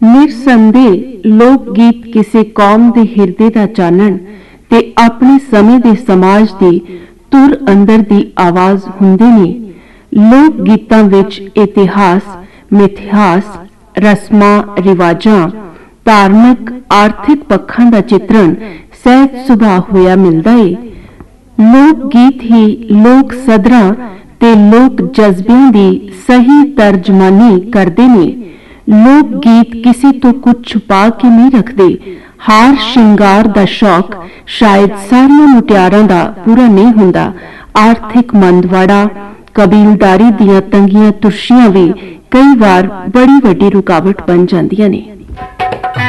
ਨਿਰਸੰਦੇਹ ਲੋਕ ਗੀਤ ਕਿਸੇ ਕੌਮ ਦੇ ਹਿਰਦੇ ਦਾ ਚਾਨਣ ਤੇ ਆਪਣੇ ਸਮੇਂ ਦੇ ਸਮਾਜ ਦੀ ਧੁਰ ਅੰਦਰ ਦੀ ਆਵਾਜ਼ ਹੁੰਦੇ ਨੇ। ਲੋਕ ਗੀਤਾਂ ਵਿੱਚ ਇਤਿਹਾਸ, ਮਿਥਿਹਾਸ, ਰਸਮਾਂ ਰਿਵਾਜਾਂ, ਧਾਰਮਿਕ ਆਰਥਿਕ ਪੱਖਾਂ ਦਾ ਚਿੱਤਰਣ ਸਹਿਜ ਸੁਭਾਅ ਹੋਇਆ ਮਿਲਦਾ ਏ। ਲੋਕ ਗੀਤ ਹੀ ਲੋਕ ਸਦਰਾਂ ਤੇ ਲੋਕ ਜਜ਼ਬਿਆਂ ਦੀ ਸਹੀ ਤਰਜਮਾਨੀ ਕਰਦੇ ਨੇ। ਲੋਕ ਗੀਤ ਕਿਸੇ ਤੋਂ ਕੁਝ ਛੁਪਾ ਕੇ ਨਹੀਂ ਰੱਖਦੇ। ਹਾਰ ਸ਼ਿੰਗਾਰ ਦਾ ਸ਼ੌਕ ਸ਼ਾਇਦ ਸਾਰੀਆਂ ਮੁਟਿਆਰਾਂ ਦਾ ਪੂਰਾ ਨਹੀਂ ਹੁੰਦਾ। ਆਰਥਿਕ ਮੰਦਵਾੜਾ, ਕਬੀਲਦਾਰੀ ਦੀਆਂ ਤੰਗੀਆਂ ਤੁਰਸ਼ੀਆਂ ਵੀ ਕਈ ਵਾਰ ਬੜੀ ਵੱਡੀ ਰੁਕਾਵਟ ਬਣ ਜਾਂਦੀਆਂ ਨੇ।